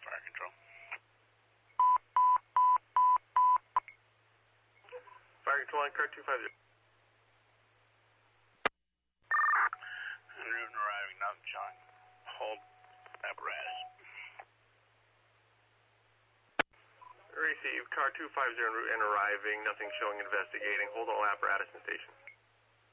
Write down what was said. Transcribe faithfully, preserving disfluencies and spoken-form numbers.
fire control. Fire control on car two five zero. En route and arriving, nothing showing. Hold apparatus. Receive car two five zero en route and arriving, nothing showing, investigating. Hold all apparatus in station.